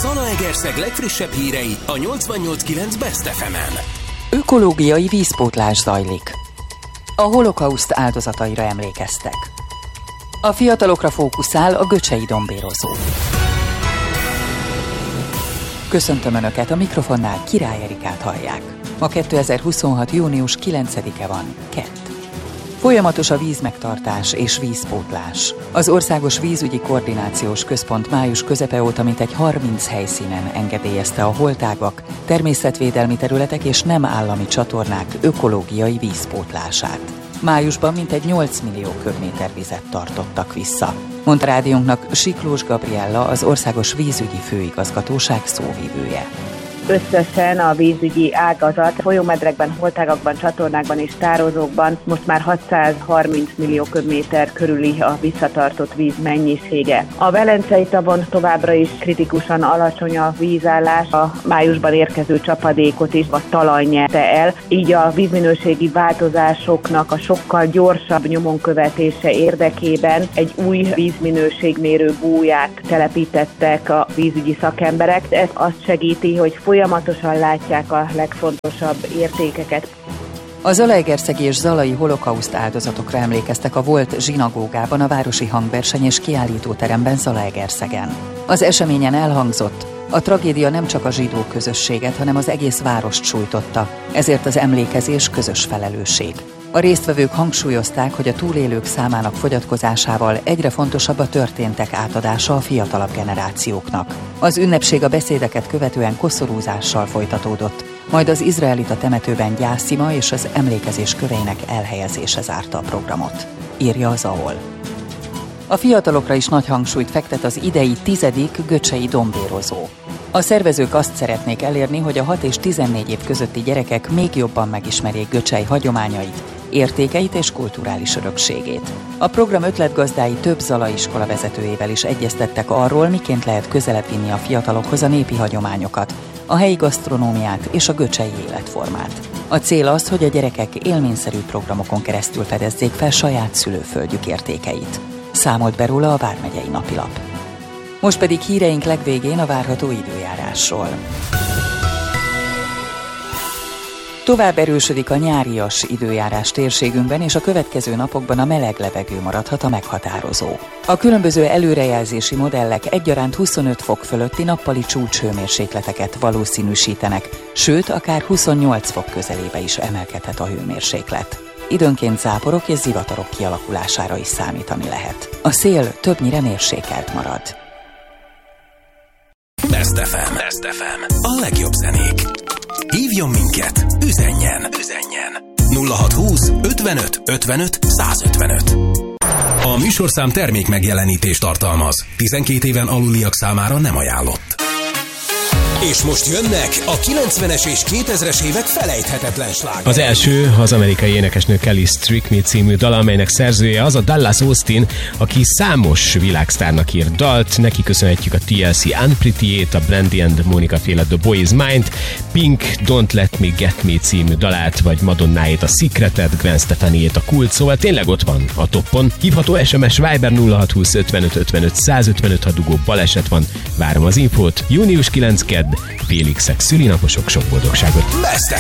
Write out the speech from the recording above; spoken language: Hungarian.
Zalaegerszeg legfrissebb hírei a 88.9 Best FM-en. Ökológiai vízpótlás zajlik. A holokauszt áldozataira emlékeztek. A fiatalokra fókuszál a göcsei dombérozó. Köszöntöm Önöket, a mikrofonnál Király Erikát hallják. Ma 2026. június 9-e van, kett. Folyamatos a vízmegtartás és vízpótlás. Az Országos Vízügyi Koordinációs Központ május közepe óta mintegy 30 helyszínen engedélyezte a holtágak, természetvédelmi területek és nem állami csatornák ökológiai vízpótlását. Májusban mintegy 8 millió köbméter vizet tartottak vissza, mondta rádiónknak Siklós Gabriella, az Országos Vízügyi Főigazgatóság szóvivője. Összesen a vízügyi ágazat folyómedrekben, holtágakban, csatornákban és tározókban most már 630 millió köbméter körüli a visszatartott víz mennyisége. A Velencei tavon továbbra is kritikusan alacsony a vízállás, a májusban érkező csapadékot is a talaj nyerte el, így a vízminőségi változásoknak a sokkal gyorsabb nyomon követése érdekében egy új vízminőségmérő búját telepítettek a vízügyi szakemberek. Ez azt segíti, hogy folyamatosan látják a legfontosabb értékeket. A zalaegerszegi és zalai holokauszt áldozatokra emlékeztek a volt zsinagógában, a Városi Hangverseny és Kiállítóteremben Zalaegerszegen. Az eseményen elhangzott: a tragédia nem csak a zsidó közösséget, hanem az egész várost sújtotta, ezért az emlékezés közös felelősség. A résztvevők hangsúlyozták, hogy a túlélők számának fogyatkozásával egyre fontosabb a történtek átadása a fiatalabb generációknak. Az ünnepség a beszédeket követően koszorúzással folytatódott, majd az izraelita temetőben gyászima és az emlékezés köveinek elhelyezése zárta a programot, írja az AOL. A fiatalokra is nagy hangsúlyt fektet az idei 10. göcsei dombérozó. A szervezők azt szeretnék elérni, hogy a 6 és 14 év közötti gyerekek még jobban megismerjék Göcsej hagyományait, értékeit és kulturális örökségét. A program ötletgazdái több zalai iskola vezetőjével is egyeztettek arról, miként lehet közelebb vinni a fiatalokhoz a népi hagyományokat, a helyi gasztronómiát és a göcsei életformát. A cél az, hogy a gyerekek élményszerű programokon keresztül fedezzék fel saját szülőföldjük értékeit. Számolt be róla a Vármegyei Napilap. Most pedig híreink legvégén a várható időjárásról. Tovább erősödik a nyárias időjárás térségünkben, és a következő napokban a meleg levegő maradhat a meghatározó. A különböző előrejelzési modellek egyaránt 25 fok fölötti nappali csúcshőmérsékleteket valószínűsítenek, sőt, akár 28 fok közelébe is emelkedhet a hőmérséklet. Időnként záporok és zivatarok kialakulására is számítani lehet. A szél többnyire mérsékelt marad. Best FM. Best FM. A legjobb zenék. Hívjon minket, üzenjen. 0620 55 55 155. A műsorszám termék megjelenítést tartalmaz. 12 éven aluliak számára nem ajánlott. És most jönnek a 90-es és 2000-es évek felejthetetlen slágerei. Az első az amerikai énekesnő Kelly Strike Me című dal, amelynek szerzője az a Dallas Austin, aki számos világsztárnak írt dalt. Neki köszönhetjük a TLC Unpretty-ét, a Brandy and Monica féle The Boy Is Mine, Pink Don't Let Me Get Me című dalát, vagy Madonnáét, a Secretet, Gwen Stefani-ét, a Kult, szóval tényleg ott van a toppon. Hívható SMS Viber 0620 55 55 155, ha dugó baleset van. Várom az infót. Június 9 kedd, Félixek szülinaposok, sok boldogságot. Best